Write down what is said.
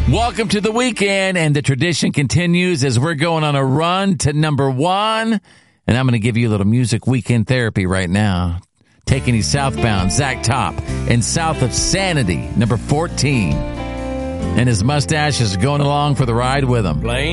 Welcome to the weekend, and the tradition continues as we're going on a run to number 1. And I'm going to give you a little music weekend therapy right now. Taking you southbound, Zach Top, and south of Sanity, number 14. And his mustache is going along for the ride with him.